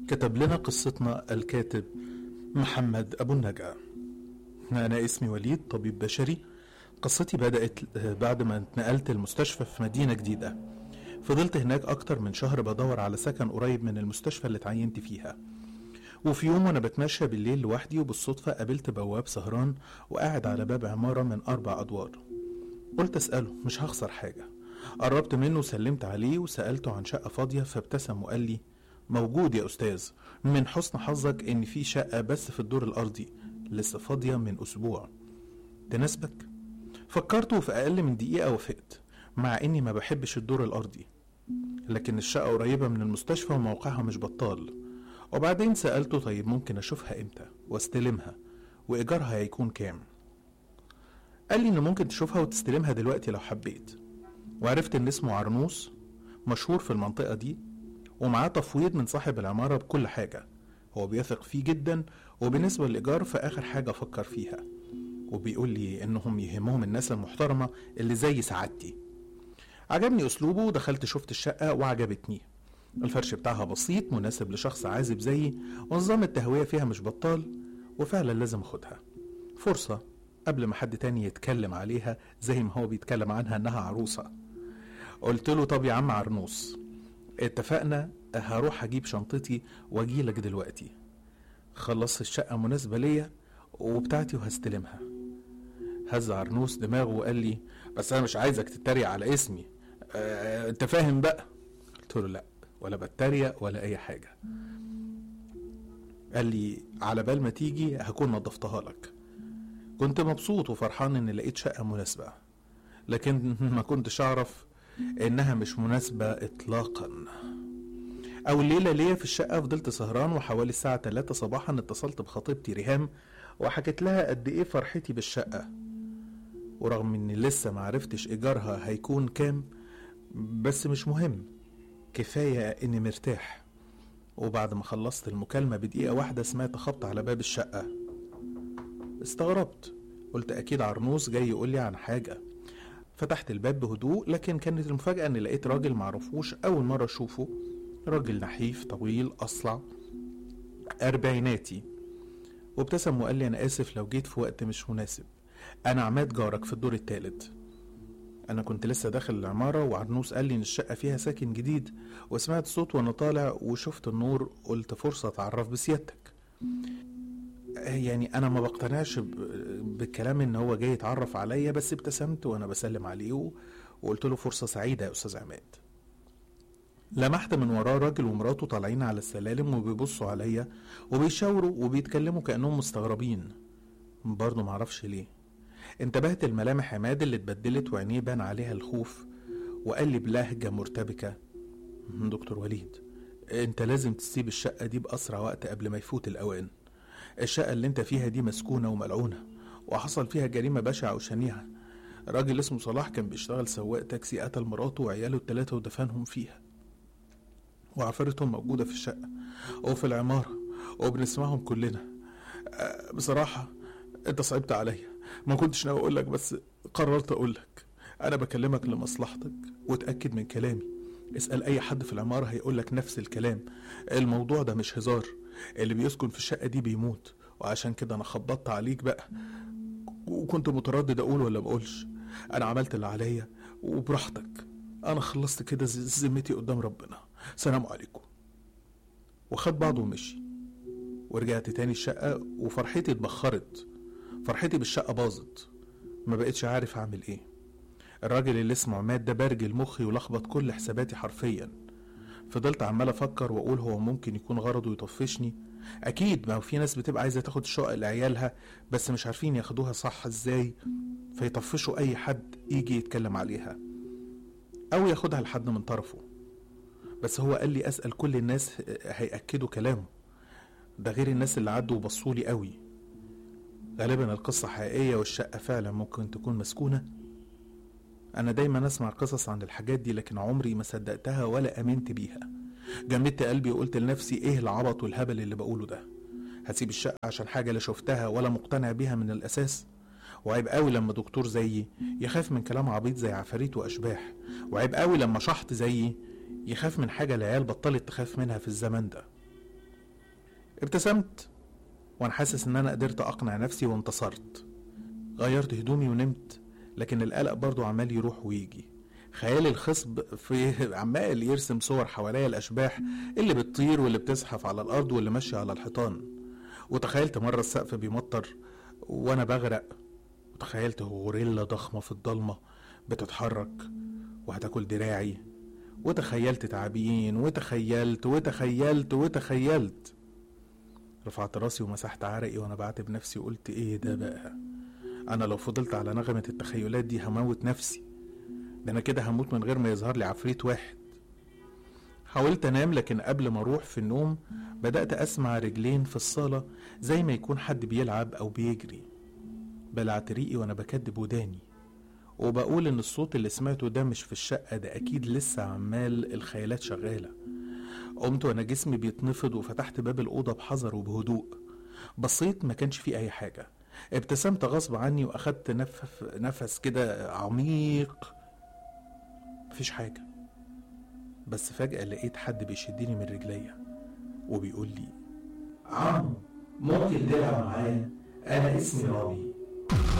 كتب لنا قصتنا الكاتب محمد أبو النجا. أنا اسمي وليد، طبيب بشري. قصتي بدأت بعد ما اتنقلت المستشفى في مدينة جديدة. فضلت هناك أكتر من شهر بدور على سكن قريب من المستشفى اللي اتعينت فيها. وفي يوم وأنا بتمشى بالليل لوحدي وبالصدفة قابلت بواب سهران وقاعد على باب عمارة من 4 أدوار. قلت أسأله، مش هخسر حاجة. قربت منه وسلمت عليه وسألته عن شقة فاضية، فابتسم وقال لي: موجود يا أستاذ، من حسن حظك إن في شقة بس في الدور الأرضي لسه فاضية من أسبوع، تناسبك؟ فكرت وفي أقل من دقيقة وافقت، مع إني ما بحبش الدور الأرضي، لكن الشقة قريبة من المستشفى وموقعها مش بطال. وبعدين سألته طيب ممكن أشوفها إمتى واستلمها، وإيجارها هيكون كام؟ قال لي إنه ممكن تشوفها وتستلمها دلوقتي لو حبيت. وعرفت إن اسمه عرنوس، مشهور في المنطقة دي، ومعاه تفويض من صاحب العمارة بكل حاجة، هو بيثق فيه جدا. وبالنسبة للإيجار فآخر حاجة أفكر فيها، وبيقول لي إنهم يهمهم الناس المحترمة اللي زي سعادتي. عجبني أسلوبه ودخلت شفت الشقة وعجبتني. الفرش بتاعها بسيط مناسب لشخص عازب زيي، ونظام التهوية فيها مش بطال، وفعلا لازم أخدها فرصة قبل ما حد تاني يتكلم عليها زي ما هو بيتكلم عنها إنها عروسة. قلت له طب يا عم عرنوس، اتفقنا، هروح اجيب شنطتي واجيلك دلوقتي. خلص الشقة مناسبة ليا وبتاعتي وهستلمها. هز عرنوس دماغه وقال لي: بس انا مش عايزك تتريق على اسمي، انت فاهم بقى؟ قلت له لا، ولا بتريق ولا اي حاجة. قال لي: على بال ما تيجي هكون نظفتها لك. كنت مبسوط وفرحان ان لقيت شقة مناسبة، لكن ما كنتش اعرف انها مش مناسبة اطلاقا. اول ليلة ليا في الشقة فضلت سهران، وحوالي الساعة 3 صباحا اتصلت بخطيبتي ريهام وحكيت لها قد ايه فرحتي بالشقة، ورغم اني لسه معرفتش ايجارها هيكون كام، بس مش مهم، كفاية اني مرتاح. وبعد ما خلصت المكالمة بدقيقة واحدة سمعت خبط على باب الشقة. استغربت، قلت اكيد عرنوس جاي يقول لي عن حاجة. فتحت الباب بهدوء، لكن كانت المفاجأة ان لقيت راجل معرفوش، اول مرة اشوفه. راجل نحيف طويل اصلع اربعيناتي، وابتسم وقال لي: انا اسف لو جيت في وقت مش مناسب، انا عماد جارك في الدور الثالث. انا كنت لسه داخل العمارة وعرنوس قال لي ان الشقة فيها ساكن جديد، وسمعت صوت وانا طالع وشفت النور، قلت فرصة اتعرف بسيادتك. يعني انا ما بقتنعش بالكلام ان هو جاي يتعرف عليا، بس ابتسمت وانا بسلم عليه وقلت له: فرصة سعيدة يا استاذ عماد. لمحت من وراه راجل ومراته طالعين على السلالم وبيبصوا عليا وبيشاوروا وبيتكلموا كأنهم مستغربين، برضه معرفش ليه. انتبهت الملامح عماد اللي اتبدلت وعينيه بان عليها الخوف، وقال لي بلهجة مرتبكة: دكتور وليد، انت لازم تسيب الشقة دي بأسرع وقت قبل ما يفوت الأوان. الشقة اللي انت فيها دي مسكونة وملعونة، وحصل فيها جريمة بشعة وشنيعة. راجل اسمه صلاح كان بيشتغل سواق تاكسي، قتل مراته وعياله ال3 ودفنهم فيها، وعفرتهم موجودة في الشقة وفي العمارة وبنسمعهم كلنا. بصراحة انت صعبت عليا، ما كنتش ناوي اقولك، بس قررت اقولك. انا بكلمك لمصلحتك وتأكد من كلامي، اسأل اي حد في العمارة هيقولك نفس الكلام. الموضوع ده مش هزار، اللي بيسكن في الشقة دي بيموت، وعشان كده انا خبطت عليك بقى، وكنت متردد اقول ولا مقولش. انا عملت اللي عليا وبراحتك، انا خلصت كده ذمتي قدام ربنا، سلام عليكم. وخد بعضه ومشي، ورجعت تاني الشقة وفرحتي اتبخرت، فرحتي بالشقة باظت، ما بقتش عارف اعمل ايه. الراجل اللي اسمه عماد ده برجل مخي ولخبط كل حساباتي حرفيا. فضلت عمال افكر واقول هو ممكن يكون غرضه يطفشني. اكيد ما هو في ناس بتبقى عايزة تاخد الشقة لعيالها، بس مش عارفين ياخدوها صح ازاي، فيطفشوا اي حد يجي يتكلم عليها او ياخدها لحد من طرفه. بس هو قال لي اسأل كل الناس هيأكدوا كلامه، ده غير الناس اللي عدوا وبصولي قوي. غالبا القصة حقيقية والشقة فعلا ممكن تكون مسكونة. انا دايما اسمع قصص عن الحاجات دي، لكن عمري ما صدقتها ولا امنت بيها. جمدت قلبي وقلت لنفسي: ايه العبط والهبل اللي بقوله ده؟ هسيب الشقة عشان حاجة لا شفتها ولا مقتنع بيها من الاساس؟ وعيب قوي لما دكتور زيي يخاف من كلام عبيط زي عفاريت واشباح، وعيب قوي لما شحط زيي يخاف من حاجة العيال بطلت تخاف منها في الزمن ده. ابتسمت وانا حاسس ان انا قدرت اقنع نفسي وانتصرت. غيرت هدومي ونمت، لكن القلق برضو عمال يروح ويجي. خيالي الخصب في عمال يرسم صور حواليا الاشباح اللي بتطير واللي بتزحف على الارض واللي ماشيه على الحيطان. وتخيلت مره السقف بيمطر وانا بغرق، وتخيلت غوريلا ضخمه في الضلمه بتتحرك وهتاكل دراعي، وتخيلت تعابين، وتخيلت. رفعت راسي ومسحت عرقي وانا بعاتب نفسي وقلت ايه ده بقى؟ انا لو فضلت على نغمة التخيلات دي هموت نفسي، ده انا كده هموت من غير ما يظهر لي عفريت واحد. حاولت انام، لكن قبل ما اروح في النوم بدأت اسمع رجلين في الصالة زي ما يكون حد بيلعب او بيجري. بلعت ريقي وانا بكدب وداني وبقول ان الصوت اللي سمعته ده مش في الشقة، ده اكيد لسه عمال الخيالات شغالة. قمت وانا جسمي بيتنفض وفتحت باب الأوضة بحذر وبهدوء. بصيت ما كانش فيه اي حاجة. ابتسمت غصب عني واخدت نفس كده عميق. مفيش حاجة، بس فجأة لقيت حد بيشدني من رجليا وبيقول لي: عمو، ممكن تلعب معايا؟ انا اسمي رامي.